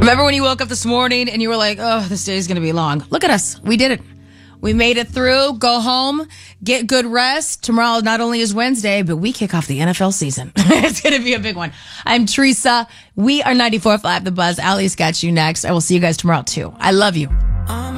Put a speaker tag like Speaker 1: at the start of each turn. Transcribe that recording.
Speaker 1: Remember when you woke up this morning and you were like, oh, this day is going to be long? Look at us. We did it. We made it through. Go home. Get good rest. Tomorrow not only is Wednesday, but we kick off the NFL season. It's going to be a big one. I'm Teresa. We are 94.5 The Buzz. Allie's got you next. I will see you guys tomorrow, too. I love you.